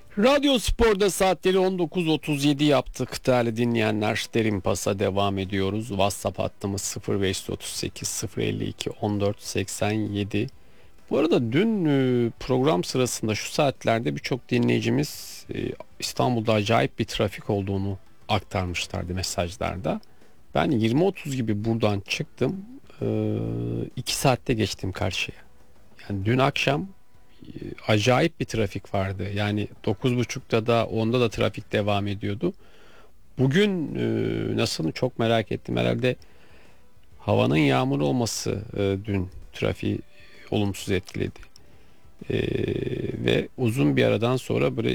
Radyo Spor'da saatleri 19.37 yaptık değerli dinleyenler. Derin Pas'a devam ediyoruz. WhatsApp hattımız 0538 052 14 87. Bu arada dün program sırasında şu saatlerde birçok dinleyicimiz İstanbul'da acayip bir trafik olduğunu aktarmışlardı mesajlarda. Ben 20.30 gibi buradan çıktım. 2 saatte geçtim karşıya. Yani dün akşam acayip bir trafik vardı. Yani 9.30'da da 10'da da trafik devam ediyordu. Bugün nasıl çok merak ettim. Herhalde havanın yağmur olması dün trafiği olumsuz etkiledi. E, Ve uzun bir aradan sonra böyle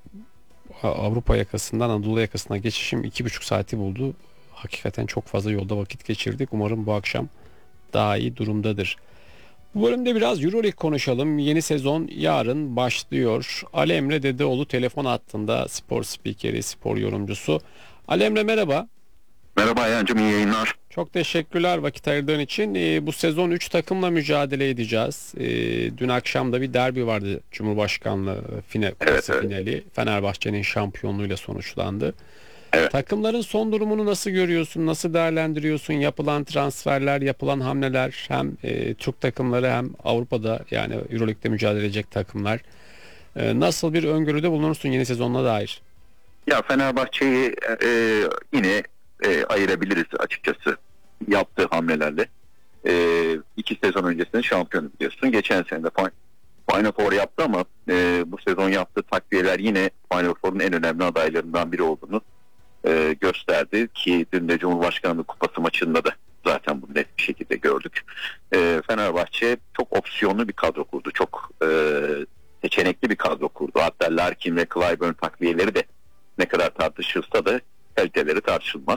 Avrupa yakasından Anadolu yakasına geçişim 2,5 saati buldu. Hakikaten çok fazla yolda vakit geçirdik. Umarım bu akşam daha iyi durumdadır. Bu bölümde biraz Euroleague konuşalım. Yeni sezon yarın başlıyor. Ali Emre Dedeoğlu telefon hattında, spor spikeri, spor yorumcusu. Ali Emre merhaba. Merhaba Ayhancığım, iyi yayınlar. Çok teşekkürler vakit ayırdığın için. Bu sezon 3 takımla mücadele edeceğiz. Dün akşam da bir derbi vardı. Cumhurbaşkanlığı Evet. finali. Fenerbahçe'nin şampiyonluğuyla sonuçlandı. Evet. Takımların son durumunu nasıl görüyorsun? Nasıl değerlendiriyorsun? Yapılan transferler, yapılan hamleler, hem Türk takımları hem Avrupa'da, yani Euroleague'de mücadele edecek takımlar. Nasıl bir öngörüde bulunursun yeni sezonuna dair? Ya Fenerbahçe'yi yine ayırabiliriz açıkçası yaptığı hamlelerle. 2 sezon öncesinde şampiyon biliyorsun. Geçen sene de Final Four yaptı ama bu sezon yaptığı takviyeler yine Final Four'un en önemli adaylarından biri olduğunu gösterdi ki dün de Cumhurbaşkanlığı Kupası maçında da zaten bunu net bir şekilde gördük. Fenerbahçe çok opsiyonlu bir kadro kurdu. Çok seçenekli bir kadro kurdu. Hatta Larkin ve Clyburn takviyeleri de ne kadar tartışılsa da kaliteleri tartışılmaz.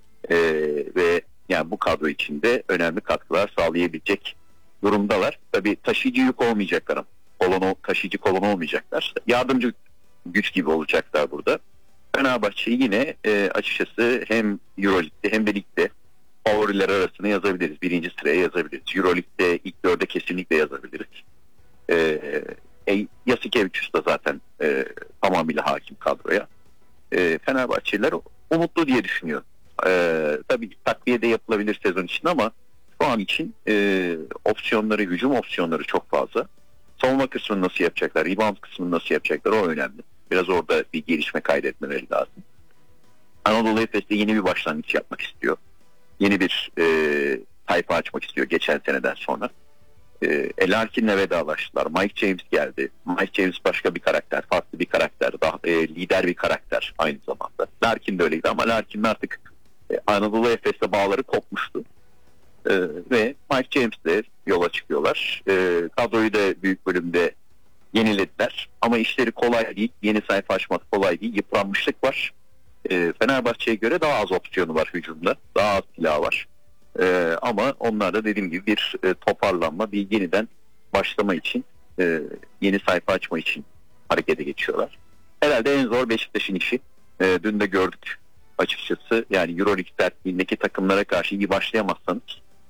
Ve yani bu kadro içinde önemli katkılar sağlayabilecek durumdalar. Tabii taşıyıcı yük olmayacaklar ama taşıyıcı kolon olmayacaklar. Yardımcı güç gibi olacaklar burada. Fenerbahçe'yi yine açıkçası hem Euroleague'de hem de ligde favoriler arasına yazabiliriz. Birinci sıraya yazabiliriz. Euroleague'de ilk dörde kesinlikle yazabiliriz. Yasikevicius da zaten tamamıyla hakim kadroya. Fenerbahçeliler umutlu diye düşünüyorum. Tabii takviye de yapılabilir sezon için ama şu an için opsiyonları, hücum opsiyonları çok fazla. Savunma kısmını nasıl yapacaklar, rebound kısmını nasıl yapacaklar o önemli. Biraz orada bir gelişme kaydetmeleri lazım. Anadolu Efes de yeni bir başlangıç yapmak istiyor. Yeni bir sayfa açmak istiyor geçen seneden sonra. Larkin'le vedalaştılar. Mike James geldi. Mike James başka bir karakter, farklı bir karakter, daha lider bir karakter aynı zamanda. Larkin de öyleydi ama Larkin'in artık Anadolu Efes'le bağları kopmuştu. Ve Mike James'le yola çıkıyorlar. Kadroyu da büyük bölümde yenilediler. Ama işleri kolay değil. Yeni sayfa açmak kolay değil. Yıpranmışlık var. Fenerbahçe'ye göre daha az opsiyonu var hücumda. Daha az silahı var. Ama onlar da dediğim gibi bir toparlanma, bir yeniden başlama için, yeni sayfa açma için harekete geçiyorlar. Herhalde en zor Beşiktaş'ın işi. Dün de gördük açıkçası. Yani Euroleague sertliğindeki takımlara karşı iyi başlayamazsanız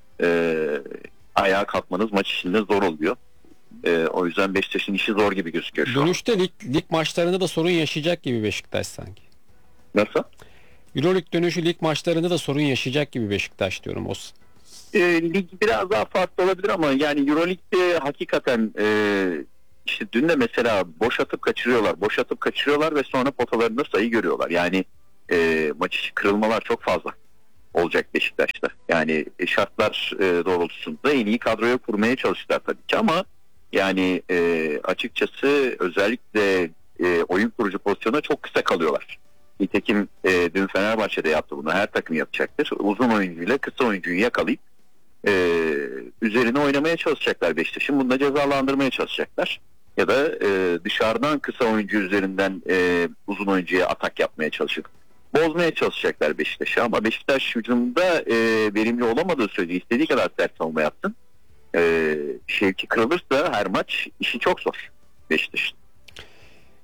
ayağa kalkmanız maç içinde zor oluyor. O yüzden Beşiktaş'ın işi zor gibi gözüküyor şu an. Dönüşte lig maçlarında da sorun yaşayacak gibi Beşiktaş sanki. Nasıl? Euroleague dönüşü lig maçlarında da sorun yaşayacak gibi Beşiktaş diyorum. Lig biraz daha farklı olabilir ama yani Euroleague'de hakikaten işte dün de mesela boş atıp kaçırıyorlar ve sonra potalarında sayı görüyorlar. Yani maç içi kırılmalar çok fazla olacak Beşiktaş'ta. Yani şartlar doğrultusunda en iyi kadroya kurmaya çalıştılar tabii ki ama yani açıkçası özellikle oyun kurucu pozisyona çok kısa kalıyorlar. Nitekim dün Fenerbahçe'de yaptı bunu. Her takım yapacaktır. Uzun oyuncuyla kısa oyuncuyu yakalayıp üzerine oynamaya çalışacaklar Beşiktaş'ın. Bunu da cezalandırmaya çalışacaklar. Ya da dışarıdan kısa oyuncu üzerinden uzun oyuncuya atak yapmaya çalışıp bozmaya çalışacaklar Beşiktaş'ı. Ama Beşiktaş hücumda verimli olamadığı sürece istediği kadar sert savunma yapsın. Şevki kırılırsa her maç işi çok zor Beşiktaş'ın.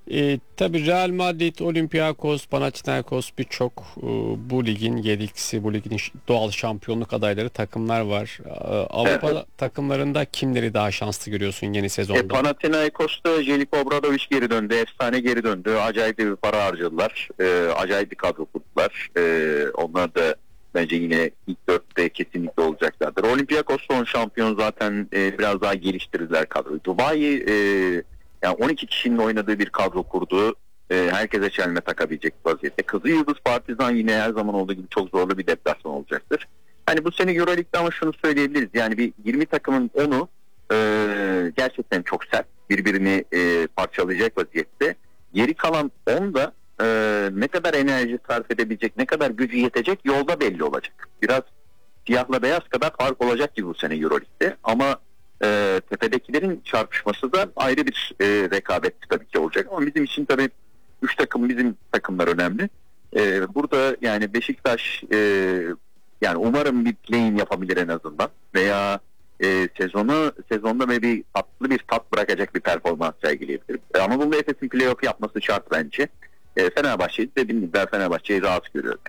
Tabii Real Madrid, Olympiakos, Panathinaikos birçok bu ligin yediklisi, bu ligin doğal şampiyonluk adayları takımlar var. Evet. Avrupa takımlarında kimleri daha şanslı görüyorsun yeni sezonda? Panathinaikos'ta Jeliko Obradovic geri döndü. Efsane geri döndü. Acayip bir para harcadılar. Acayip bir kadro kurdular. Onlar da bence yine ilk dörtte kesinlikle olacaklardır. Olympiakos son şampiyon zaten, biraz daha geliştirdiler kadroyu. Dubai, yani 12 kişinin oynadığı bir kadro kurdu. Herkese çelme takabilecek vaziyette. Kızılyıldız Partizan yine her zaman olduğu gibi çok zorlu bir deplasman olacaktır. Hani bu sene Euroleague'de ama şunu söyleyebiliriz. Yani bir 20 takımın 10'u gerçekten çok sert. Birbirini parçalayacak vaziyette. Geri kalan 10 da ne kadar enerji sarf edebilecek, ne kadar gücü yetecek yolda belli olacak. Biraz siyahla beyaz kadar fark olacak gibi bu sene Euroleague'de. Ama tepedekilerin çarpışması da ayrı bir rekabet tabii ki olacak. Ama bizim için tabii 3 takım, bizim takımlar önemli. Burada yani Beşiktaş, yani umarım bir play-in yapabilir en azından. Veya sezonda ve bir tatlı bir tat bırakacak bir performans sergileyebilir. Anadolu Efes'in play-off yapması şart bence. Fenerbahçe'yi de bilmiyorum. Fenerbahçe'yi rahat görüyorum.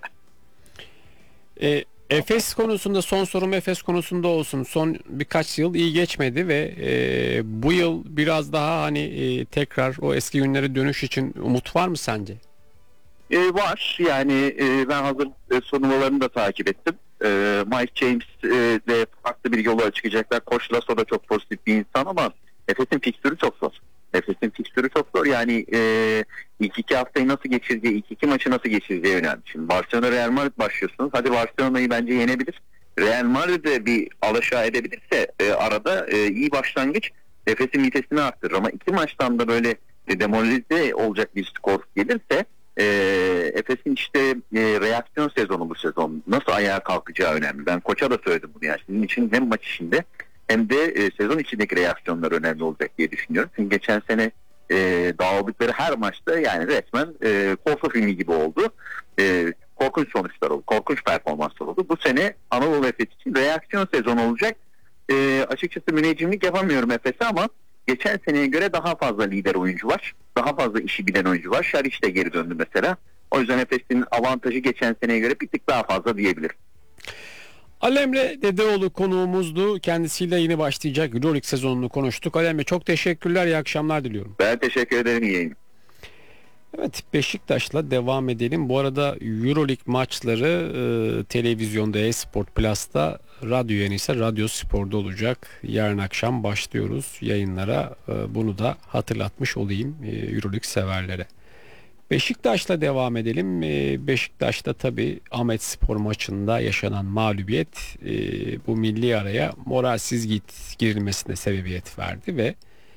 Efes konusunda son sorum Efes konusunda olsun. Son birkaç yıl iyi geçmedi ve bu yıl biraz daha hani tekrar o eski günlere dönüş için umut var mı sence? Var. Yani ben hazır turnuvalarını da takip ettim. Mike James de farklı bir yola çıkacaklar. Koç Lasso da çok pozitif bir insan ama Efes'in fikstürü çok zor. Efes'in fikstürü çok zor. Yani ilk iki haftayı nasıl geçireceği, ilk iki maçı nasıl geçireceği önemli. Şimdi Barcelona Real Madrid başlıyorsunuz. Hadi Barcelona'yı bence yenebilir. Real Madrid'e bir alaşağı edebilirse arada iyi başlangıç Efes'in vitesini arttırır. Ama iki maçtan da böyle demoralize olacak bir skor gelirse Efes'in işte reaksiyon sezonu bu sezon. Nasıl ayağa kalkacağı önemli. Ben koça da söyledim bunu yani. Sizin için hem maç içinde hem de sezon içindeki reaksiyonlar önemli olacak diye düşünüyorum. Çünkü geçen sene dağıldıkları her maçta yani resmen korku filmi gibi oldu. Korkunç sonuçlar oldu. Korkunç performanslar oldu. Bu sene Anadolu Efes için reaksiyon sezonu olacak. Açıkçası müneccimlik yapamıyorum Efes'e ama geçen seneye göre daha fazla lider oyuncu var. Daha fazla işi bilen oyuncu var. Şariç de geri döndü mesela. O yüzden Efes'in avantajı geçen seneye göre bir tık daha fazla diyebilirim. Ali Emre Dedeoğlu konuğumuzdu. Kendisiyle yeni başlayacak Euroleague sezonunu konuştuk. Ali Emre çok teşekkürler. İyi akşamlar diliyorum. Ben teşekkür ederim, iyi yayın. Evet, Beşiktaş'la devam edelim. Bu arada Euroleague maçları televizyonda Esport Plus'ta, radyo ise Radyo Spor'da olacak. Yarın akşam başlıyoruz yayınlara. Bunu da hatırlatmış olayım Euroleague severlere. Beşiktaş'la devam edelim. Beşiktaş'ta tabii Ahmetspor maçında yaşanan mağlubiyet bu milli araya moralsiz girilmesine sebebiyet verdi ve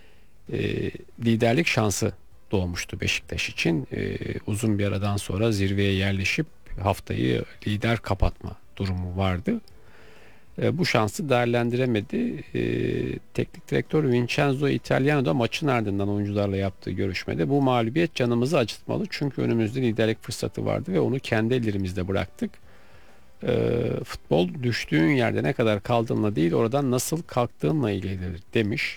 liderlik şansı doğmuştu Beşiktaş için. Uzun bir aradan sonra zirveye yerleşip haftayı lider kapatma durumu vardı. Bu şansı değerlendiremedi. Teknik direktör Vincenzo Italiano da maçın ardından oyuncularla yaptığı görüşmede bu mağlubiyet canımızı acıtmalı. Çünkü önümüzde liderlik fırsatı vardı ve onu kendi ellerimizde bıraktık. Futbol düştüğün yerde ne kadar kaldığınla değil, oradan nasıl kalktığınla ilgilidir demiş.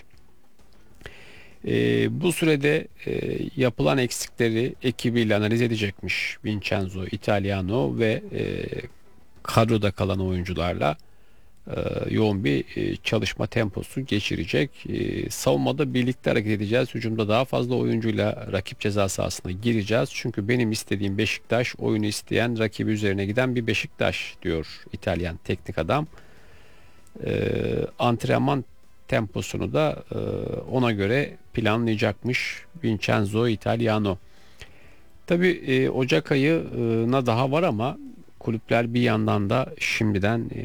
Bu sürede yapılan eksikleri ekibiyle analiz edecekmiş Vincenzo Italiano ve kadroda kalan oyuncularla yoğun bir çalışma temposu geçirecek. Savunmada birlikte hareket edeceğiz. Hücumda daha fazla oyuncuyla rakip ceza sahasına gireceğiz. Çünkü benim istediğim Beşiktaş, oyunu isteyen, rakibi üzerine giden bir Beşiktaş diyor İtalyan teknik adam. Antrenman temposunu da ona göre planlayacakmış Vincenzo Italiano. Tabii Ocak ayına daha var ama kulüpler bir yandan da şimdiden